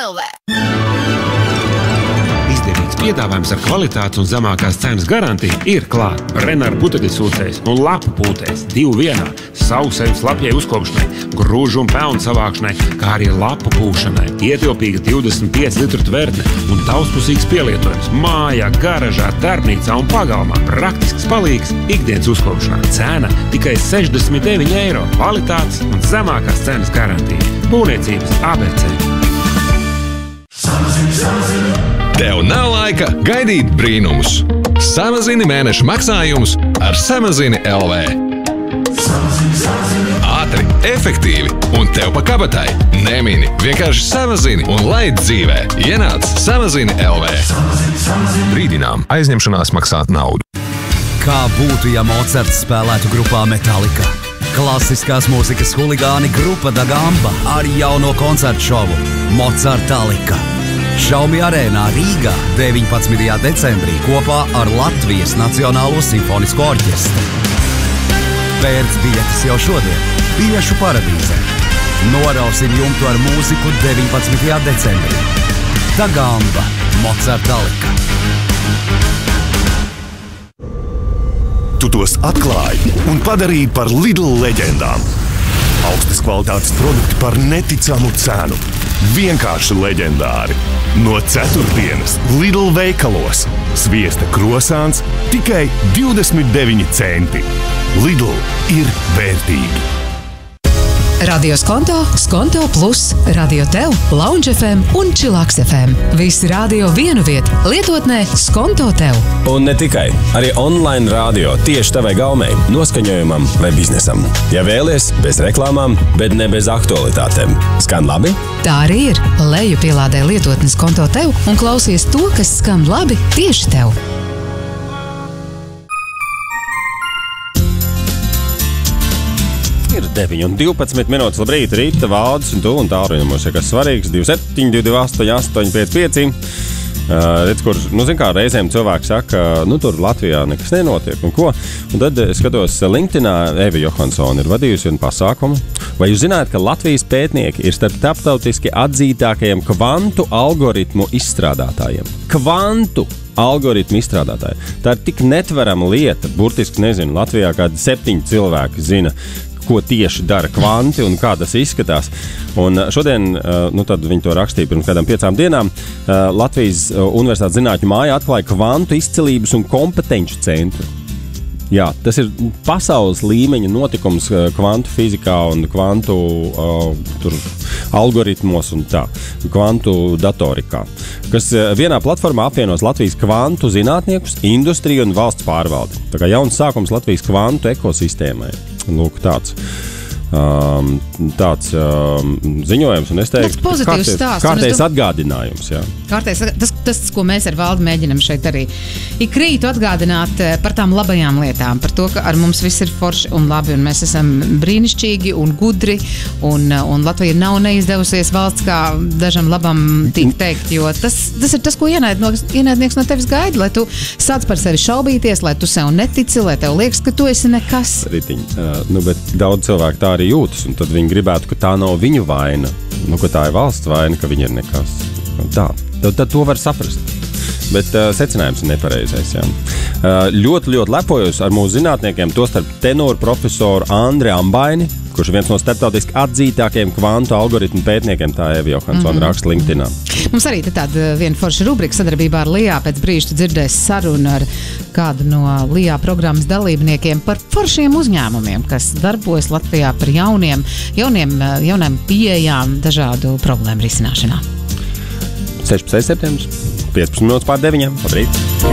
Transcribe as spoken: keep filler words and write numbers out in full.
L V. Izdevīgs piedāvājums ar kvalitātes un zemākās cenas garantiju ir klāt. Renāra putekļu sūcējs un lapu pūtējs divi vienā. Sausējums lapjai uzkopšanai, grūžu un pelnu savākšanai, kā arī lapu pūšanai. Ietilpīga divdesmit pieci litru tvertne un daudzpusīgs pielietojums mājā, garažā, darbnīcā un pagalmā. Praktisks palīgs ikdienas uzkopšanā. Cena tikai sešdesmit deviņi eiro. Kvalitātes un zemākās cenas garantija. Būvniecības A B C. Samazini, samazini. Tev nav laika gaidīt brīnumus. Samazini mēneša maksājumus ar Samazini L V. Samazini, samazini. Ātri, efektīvi un tev pa kabatai. Nemini, vienkārši samazini un laid dzīvē. Ienāc Samazini L V. Samazini, samazini. Brīdinām, aizņemšanās maksāt naudu. Kā būtu, ja Mocards spēlētu grupā Metallica? Klasiskās mūzikas huligāni grupa Da Gamba ar jauno koncertu šovu Mocartalika. Šaumi arēnā Rīgā deviņpadsmitajā decembrī kopā ar Latvijas Nacionālo simfonisko orķestri. Pērc biļetes jau šodien Biļešu paradīzē. Norausim jumtu ar mūziku deviņpadsmitajā decembrī. Da Gamba, Mocartalika. Tu tos atklāji un padarīji par Lidl leģendām. Augstas kvalitātes produkti par neticamu cenu. Vienkārši leģendāri. No ceturtdienas Lidl veikalos. Sviesta krosāns tikai divdesmit deviņi centi. Lidl ir vērtīgi. Radio Skonto, Skonto Plus, Radio Tev, Lounge F M un Chillax F M. Visi radio vienu vietu, lietotnē Skonto Tev. Un ne tikai, arī online radio tieši tavai gaumei, noskaņojumam vai biznesam. Ja vēlies, bez reklāmām, bet ne bez aktualitātēm. Skan labi? Tā arī ir. Leju pielādē lietotni Skonto Tev un klausies to, kas skan labi tieši tev. Ir deviņi un divpadsmit minūtes. Labrīt, Rīta, Valdis un tu un tālruņa mums ir kas svarīgs. divi septiņi, divi astoņi, astoņi pieci pieci. Uh, redz, kur, nu, zin kā, reizēm cilvēki saka, nu, tur Latvijā nekas nenotiek un ko. Un tad es skatos, LinkedInā Eva Johansone ir vadījusi vienu pasākumu. Vai jūs zināt, ka Latvijas pētnieki ir starp starptautiski atzītākajiem kvantu algoritmu izstrādātājiem? Kvantu algoritmu izstrādātāji. Tā ir tik netverama lieta. Burtiski, nezinu, Latvijā kādi septiņi cilvēki zina, ko tieši dara kvanti un kā tas izskatās. Un šodien, nu tad viņi to rakstīja pirms kādām piecām dienām, Latvijas Universitātes zinātņu māja atklāja kvantu izcilības un kompetenču centru. Jā, tas ir pasaules līmeņa notikums kvantu fizikā un kvantu uh, tur, algoritmos un tā, kvantu datorikā, kas vienā platformā apvienos Latvijas kvantu zinātniekus, industriju un valsts pārvaldi. Tā kā jauns sākums Latvijas kvantu ekosistēmai. Lūk, tāds. Um, tāds um, ziņojums, un es teiktu, kārtēs, kārtēs atgādinājums. Jā. Kārtēs, tas, tas, ko mēs ar Valdu mēģinam šeit arī ik rītu atgādināt par tām labajām lietām, par to, ka ar mums viss ir forši un labi, un mēs esam brīnišķīgi un gudri, un, un Latvija nav neizdevusies valsts, kā dažam labam tīk teikt, jo tas, tas ir tas, ko ienaidnieks no tevis gaida, lai tu sāc par sevi šaubīties, lai tu sev netici, lai tev liekas, ka tu esi nekas. Ritiņ, uh, nu, bet daudz cilvēku tā arī jūtas, un tad viņi gribētu, ka tā nav viņu vaina, nu, ka tā ir valsts vaina, ka viņi ir nekas. Tā, tad, tad to var saprast. Bet uh, secinājums ir nepareizais. Jā. Uh, ļoti, ļoti lepojos ar mūsu zinātniekiem, tostarp tenoru profesoru Andri Ambaini, kurš ir viens no starptautiski atzītākajiem kvantu algoritmu pētniekiem, tā Eva Johansone mm-hmm. raksta LinkedInā. Mums arī tāda viena forša rubrika sadarbībā ar Lijā. Pēc brīža tu dzirdēsi sarunu ar kādu no Lijā programmas dalībniekiem par foršiem uzņēmumiem, kas darbojas Latvijā par jauniem, jauniem, jauniem pieejām dažādu problēmu risināšanā. sešpadsmitais septembris, piecpadsmit minūtes pār deviņiem. Labrīt!